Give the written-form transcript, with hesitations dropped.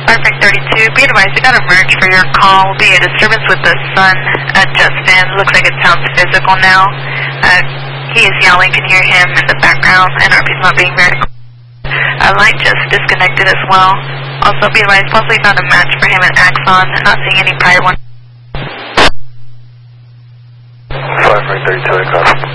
532, be advised, you got a merge for your call. Will be a disturbance with the sun at Justin. Looks like it sounds physical now. He is yelling, can hear him in the background. NRP's not being very clear. Light just disconnected as well. Also, be advised, possibly found a match for him at Axon. Not seeing any prior one. 532,